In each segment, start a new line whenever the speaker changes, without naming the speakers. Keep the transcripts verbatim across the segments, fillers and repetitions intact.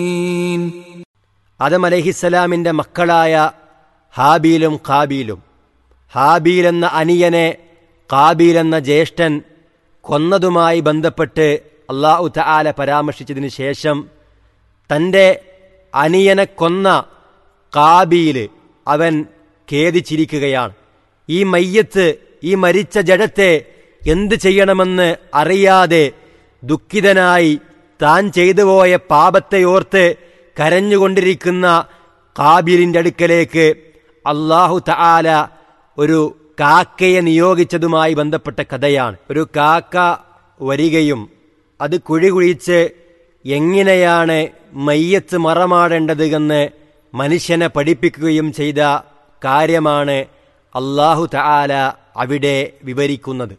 ആദം അലൈഹിസ്സലാമിൻ്റെ മക്കളായ ഹാബീലും ഖാബീലും, ഹാബീൽ എന്ന അനിയനെ ഖാബീൽ എന്ന ജ്യേഷ്ഠൻ കൊന്നതുമായി ബന്ധപ്പെട്ട് അല്ലാഹു തആല പരാമർശിച്ചതിന് ശേഷം തൻ്റെ അനിയനെ കൊന്ന ഖാബീൽ അവൻ ഖേദിച്ചിരിക്കുകയാണ്. ഈ മയ്യത്ത്, ഈ മരിച്ച ജഡത്തെ എന്ത് ചെയ്യണമെന്ന് അറിയാതെ ദുഃഖിതനായി താൻ ചെയ്തുപോയ പാപത്തെയോർത്ത് കരഞ്ഞുകൊണ്ടിരിക്കുന്ന ഖാബീലിൻ്റെ അടുക്കലേക്ക് അല്ലാഹു തആല ഒരു കാക്കയെ നിയോഗിച്ചതുമായി ബന്ധപ്പെട്ട കഥയാണ്. ഒരു കാക്ക വരികയും അത് കുഴി കുഴിച്ച് എങ്ങനെയാണ് മയ്യത്ത് മറമാടേണ്ടത് എന്ന് മനുഷ്യനെ പഠിപ്പിക്കുകയും ചെയ്ത കാര്യമാണ് അല്ലാഹു തആല അവിടെ വിവരിക്കുന്നത്.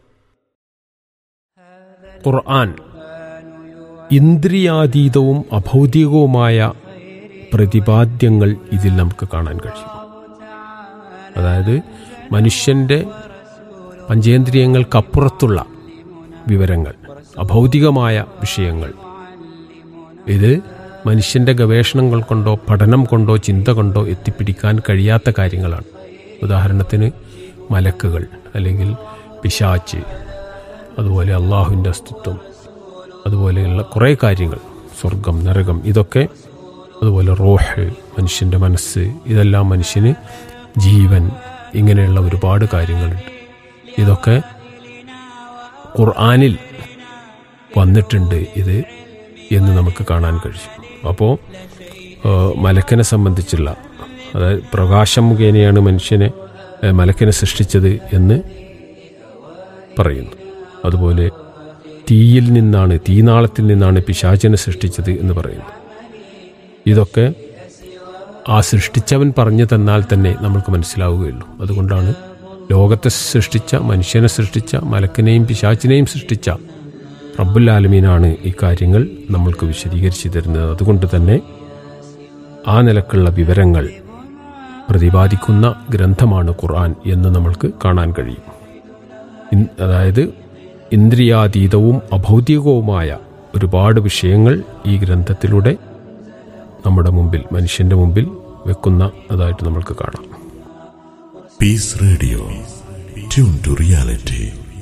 ഖുർആൻ ഇന്ദ്രിയാതീതവും അഭൗതികവുമായ പ്രതിപാദ്യങ്ങൾ ഇതിൽ നമുക്ക് കാണാൻ കഴിയും. അതായത് മനുഷ്യൻ്റെ പഞ്ചേന്ദ്രിയങ്ങൾക്കപ്പുറത്തുള്ള വിവരങ്ങൾ, അഭൗതികമായ വിഷയങ്ങൾ, ഇത് മനുഷ്യൻ്റെ ഗവേഷണങ്ങൾ കൊണ്ടോ പഠനം കൊണ്ടോ ചിന്ത കൊണ്ടോ എത്തിപ്പിടിക്കാൻ കഴിയാത്ത കാര്യങ്ങളാണ്. ഉദാഹരണത്തിന് മലക്കുകൾ, അല്ലെങ്കിൽ പിശാച്ച്, അതുപോലെ അള്ളാഹുവിൻ്റെ അസ്തിത്വം, അതുപോലെയുള്ള കുറേ കാര്യങ്ങൾ, സ്വർഗം, നരകം, ഇതൊക്കെ, അതുപോലെ റൂഹ്, മനുഷ്യൻ്റെ മനസ്സ്, ഇതെല്ലാം മനുഷ്യന് ജീവൻ, ഇങ്ങനെയുള്ള ഒരുപാട് കാര്യങ്ങളുണ്ട്. ഇതൊക്കെ ഖുർആനിൽ വന്നിട്ടുണ്ട് ഇത് എന്ന് നമുക്ക് കാണാൻ കഴിയും. അപ്പോൾ മലക്കിനെ സംബന്ധിച്ചുള്ള, അതായത് പ്രകാശം മുഖേനയാണ് മനുഷ്യനെ മലക്കിനെ സൃഷ്ടിച്ചത് എന്ന് പറയുന്നു. അതുപോലെ തീയിൽ നിന്നാണ്, തീനാളത്തിൽ നിന്നാണ് പിശാചിനെ സൃഷ്ടിച്ചത് എന്ന് പറയുന്നു. ഇതൊക്കെ ആ സൃഷ്ടിച്ചവൻ പറഞ്ഞു തന്നാൽ തന്നെ നമുക്ക് മനസ്സിലാവുകയുള്ളൂ. അതുകൊണ്ടാണ് ലോകത്തെ സൃഷ്ടിച്ച, മനുഷ്യനെ സൃഷ്ടിച്ച, മലക്കിനെയും പിശാചിനെയും സൃഷ്ടിച്ച റബ്ബുൽ ആലമീനാണ് ഈ കാര്യങ്ങൾ നമ്മൾക്ക് വിശദീകരിച്ചു തരുന്നത്. അതുകൊണ്ട് തന്നെ ആ നിലക്കുള്ള വിവരങ്ങൾ പ്രതിപാദിക്കുന്ന ഗ്രന്ഥമാണ് ഖുർആൻ എന്ന് നമ്മൾക്ക് കാണാൻ കഴിയും. അതായത് ഇന്ദ്രിയാതീതവും അഭൗതികവുമായ ഒരുപാട് വിഷയങ്ങൾ ഈ ഗ്രന്ഥത്തിലൂടെ നമ്മുടെ മുമ്പിൽ, മനുഷ്യന്റെ മുമ്പിൽ വെക്കുന്ന അതായിട്ട് നമ്മൾക്ക് കാണാം.
Piece radio, tune to reality.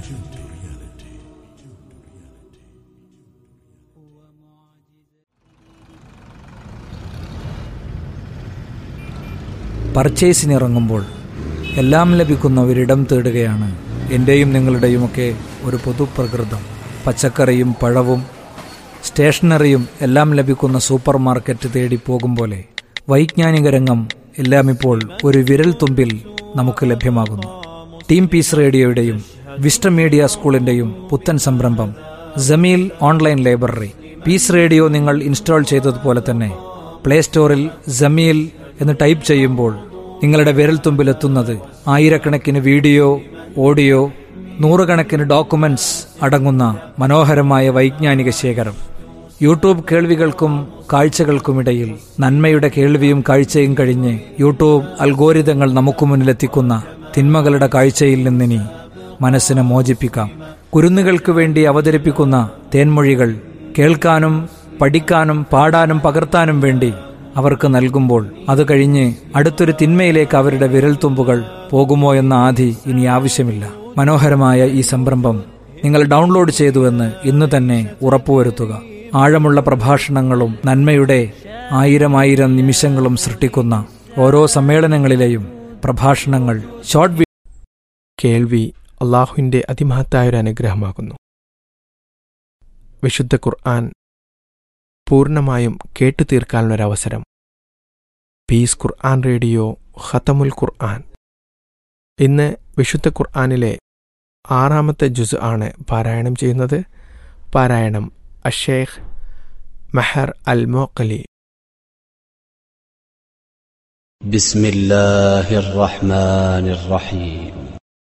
പർച്ചേസിനിറങ്ങുമ്പോൾ എല്ലാം ലഭിക്കുന്ന ഒരിടം തേടുകയാണ് എൻ്റെയും നിങ്ങളുടെയുമൊക്കെ ഒരു പൊതുപ്രകൃതം. പച്ചക്കറിയും പഴവും സ്റ്റേഷനറിയും എല്ലാം ലഭിക്കുന്ന സൂപ്പർ മാർക്കറ്റ് തേടി പോകും പോലെ വൈജ്ഞാനിക രംഗം എല്ലാം ഇപ്പോൾ ഒരു വിരൽ തുമ്പിൽ നമുക്ക് ലഭ്യമാകുന്നു. ടീം പീസ് റേഡിയോയുടെയും വിസ്റ്റം മീഡിയ സ്കൂളിൻ്റെയും പുത്തൻ സംരംഭം Jameel online library. Piece radio നിങ്ങൾ ഇൻസ്റ്റാൾ ചെയ്തതുപോലെ തന്നെ പ്ലേ സ്റ്റോറിൽ ജമീൽ എന്ന് ടൈപ്പ് ചെയ്യുമ്പോൾ നിങ്ങളുടെ വിരൽത്തുമ്പിലെത്തുന്നത് ആയിരക്കണക്കിന് വീഡിയോ, ഓഡിയോ, നൂറുകണക്കിന് ഡോക്യുമെന്റ്സ് അടങ്ങുന്ന മനോഹരമായ വൈജ്ഞാനിക ശേഖരം. യൂട്യൂബ് കേൾവികൾക്കും കാഴ്ചകൾക്കുമിടയിൽ നന്മയുടെ കേൾവിയും കാഴ്ചയും കഴിഞ്ഞ് യൂട്യൂബ് അൽഗോരിതങ്ങൾ നമുക്ക് മുന്നിലെത്തിക്കുന്ന തിന്മകളുടെ കാഴ്ചയിൽ നിന്നിനി മനസ്സിനെ മോചിപ്പിക്കാം. കുരുന്നുകൾക്ക് വേണ്ടി അവതരിപ്പിക്കുന്ന തേൻമൊഴികൾ കേൾക്കാനും പഠിക്കാനും പാടാനും പകർത്താനും വേണ്ടി അവർക്ക് നൽകുമ്പോൾ അത് കഴിഞ്ഞ് അടുത്തൊരു തിന്മയിലേക്ക് അവരുടെ വിരൽത്തുമ്പുകൾ പോകുമോ എന്ന ആധി ഇനി ആവശ്യമില്ല. മനോഹരമായ ഈ സംരംഭം നിങ്ങൾ ഡൗൺലോഡ് ചെയ്തുവെന്ന് ഇന്ന് തന്നെ ഉറപ്പുവരുത്തുക. ആഴമുള്ള പ്രഭാഷണങ്ങളും നന്മയുടെ ആയിരം ആയിരം നിമിഷങ്ങളും സൃഷ്ടിക്കുന്ന ഓരോ സമ്മേളനങ്ങളിലെയും പ്രഭാഷണങ്ങൾ, ഷോർട്ട്
കേൾവി അള്ളാഹുവിൻ്റെ അതിമഹത്തായൊരു അനുഗ്രഹമാകുന്നു. വിശുദ്ധ ഖുർആൻ പൂർണ്ണമായും കേട്ടു തീർക്കാനുള്ളൊരവസരം പീസ് ഖുർആൻ റേഡിയോ ഖതമുൽ ഖുർആൻ. ഇന്ന് വിശുദ്ധ ഖുർആനിലെ ആറാമത്തെ ജുസ് ആണ് പാരായണം ചെയ്യുന്നത്. പാരായണം അഷേഖ് മഹർ അൽ മോഖലി.
ബിസ്മില്ലാഹിർ റഹ്മാനിർ റഹീം.